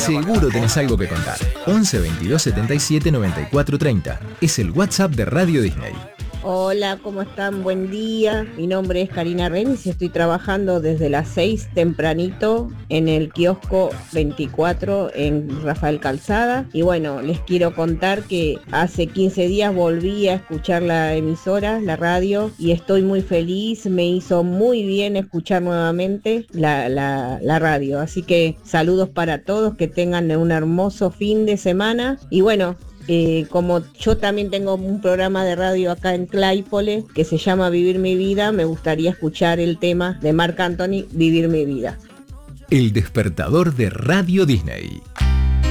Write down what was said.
Seguro tenés algo que contar. 11 22 77 94 30. Es el WhatsApp de Radio Disney. Hola, ¿cómo están? Buen día. Mi nombre es Karina Renis y estoy trabajando desde las 6 tempranito en el kiosco 24 en Rafael Calzada. Y bueno, les quiero contar que hace 15 días volví a escuchar la emisora, la radio, y estoy muy feliz. Me hizo muy bien escuchar nuevamente la radio. Así que saludos para todos, que tengan un hermoso fin de semana. Y bueno, como yo también tengo un programa de radio acá en Claypole que se llama Vivir mi vida, me gustaría escuchar el tema de Marc Anthony, Vivir mi vida. El despertador de Radio Disney.